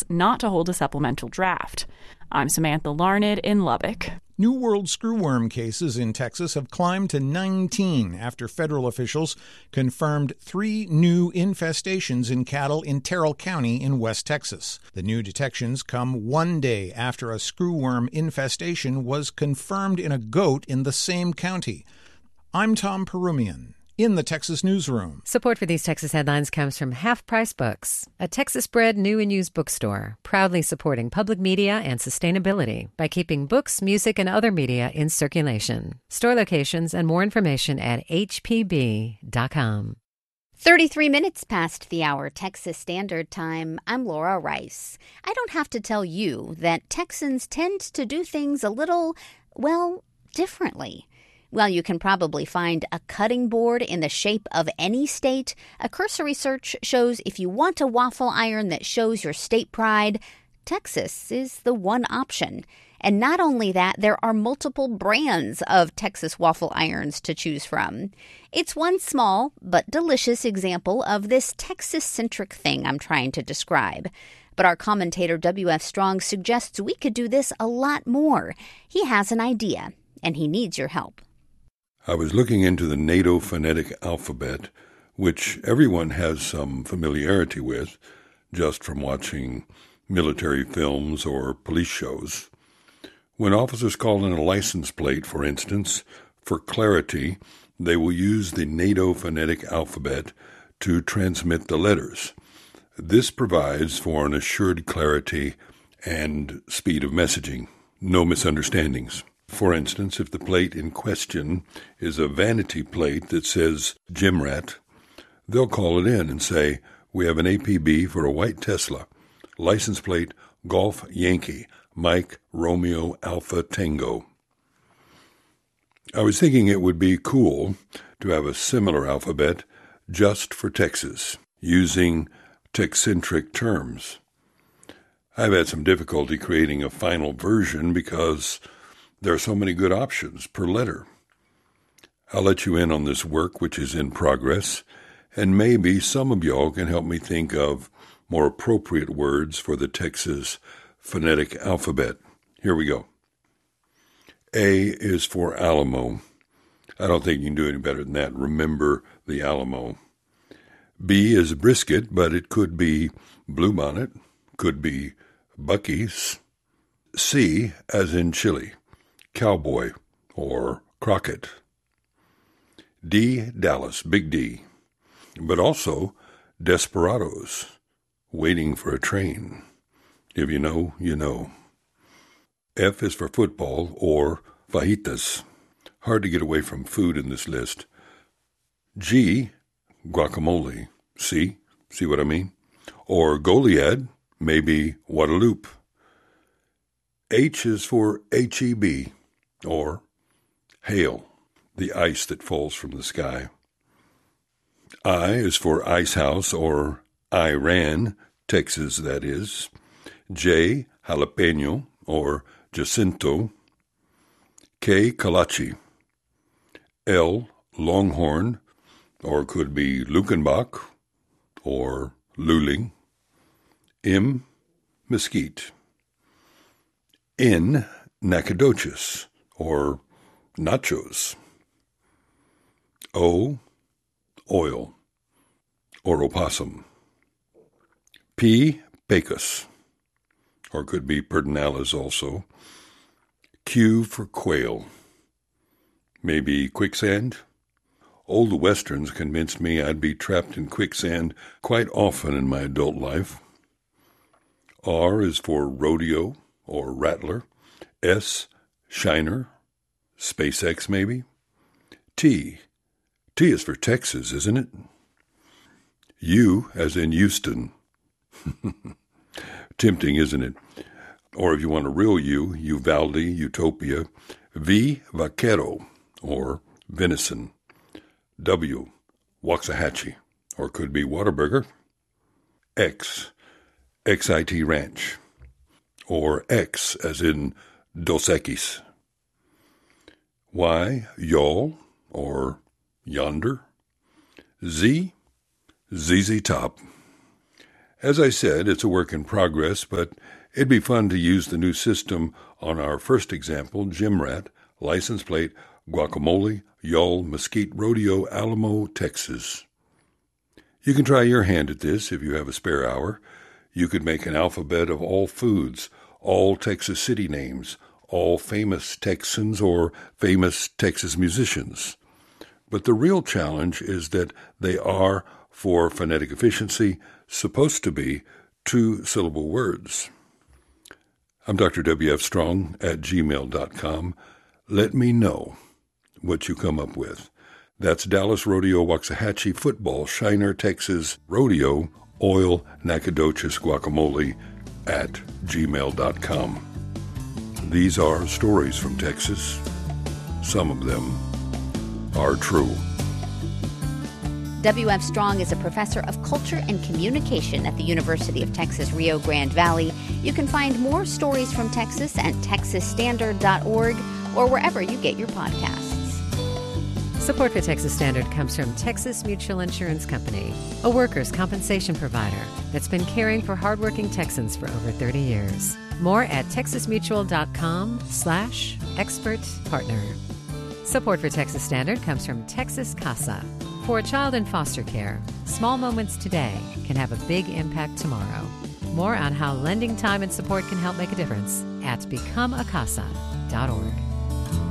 not to hold a supplemental draft. I'm Samantha Larned in Lubbock. New World screwworm cases in Texas have climbed to 19 after federal officials confirmed 3 new infestations in cattle in Terrell County in West Texas. The new detections come 1 day after a screwworm infestation was confirmed in a goat in the same county. I'm Tom Perumian in the Texas Newsroom. Support for these Texas headlines comes from Half Price Books, a Texas-bred new and used bookstore, proudly supporting public media and sustainability by keeping books, music, and other media in circulation. Store locations and more information at hpb.com. 33 minutes past the hour, Texas Standard Time. I'm Laura Rice. I don't have to tell you that Texans tend to do things a little, well, differently. While you can probably find a cutting board in the shape of any state, a cursory search shows if you want a waffle iron that shows your state pride, Texas is the one option. And not only that, there are multiple brands of Texas waffle irons to choose from. It's one small but delicious example of this Texas-centric thing I'm trying to describe. But our commentator W.F. Strong suggests we could do this a lot more. He has an idea, and he needs your help. I was looking into the NATO phonetic alphabet, which everyone has some familiarity with, just from watching military films or police shows. When officers call in a license plate, for instance, for clarity, they will use the NATO phonetic alphabet to transmit the letters. This provides for an assured clarity and speed of messaging. No misunderstandings. For instance, if the plate in question is a vanity plate that says Gym Rat, they'll call it in and say, "We have an APB for a white Tesla, license plate Golf Yankee, Mike Romeo Alpha Tango." I was thinking it would be cool to have a similar alphabet just for Texas, using Tex-centric terms. I've had some difficulty creating a final version because there are so many good options per letter. I'll let you in on this work, which is in progress, and maybe some of y'all can help me think of more appropriate words for the Texas phonetic alphabet. Here we go. A is for Alamo. I don't think you can do any better than that. Remember the Alamo. B is brisket, but it could be Bluebonnet, could be Buc-ee's. C, as in chili, Cowboy or Crockett. D, Dallas, Big D, but also Desperados, waiting for a train. If you know, you know. F is for football or fajitas. Hard to get away from food in this list. G, guacamole. See what I mean? Or Goliad, maybe Guadalupe. H is for HEB, or hail, the ice that falls from the sky. I is for Ice House, or Iran, Texas, that is. J, jalapeno, or Jacinto. K, Kalachi. L, Longhorn, or could be Luckenbach, or Luling. M, Mesquite. N, Nacogdoches, or nachos. O, oil, or opossum. P, pecos, or could be pedernales also. Q for quail. Maybe quicksand? Old westerns convinced me I'd be trapped in quicksand quite often in my adult life. R is for rodeo, or rattler. S, shiner. SpaceX, maybe. T is for Texas, isn't it? U, as in Houston. Tempting, isn't it? Or if you want a real U, Uvalde, Utopia. V, vaquero, or venison. W, Waxahachie, or could be Whataburger. X, XIT Ranch, or X as in Dos Equis. Y, y'all, or yonder. Z, ZZ Top. As I said, it's a work in progress, but it'd be fun to use the new system on our first example, Gym Rat, license plate Guacamole, Y'all, Mesquite Rodeo, Alamo, Texas. You can try your hand at this if you have a spare hour. You could make an alphabet of all foods, all Texas city names, all famous Texans or famous Texas musicians. But the real challenge is that they are, for phonetic efficiency, supposed to be 2-syllable words. I'm Dr. W.F. Strong at gmail.com. Let me know what you come up with. That's Dallas Rodeo Waxahachie Football, Shiner, Texas, Rodeo, Oil, Nacogdoches, Guacamole at gmail.com. These are stories from Texas. Some of them are true. W.F. Strong is a professor of culture and communication at the University of Texas, Rio Grande Valley. You can find more stories from Texas at texasstandard.org or wherever you get your podcasts. Support for Texas Standard comes from Texas Mutual Insurance Company, a workers' compensation provider that's been caring for hardworking Texans for over 30 years. More at texasmutual.com/expert partner. Support for Texas Standard comes from Texas CASA. For a child in foster care, small moments today can have a big impact tomorrow. More on how lending time and support can help make a difference at becomeacasa.org.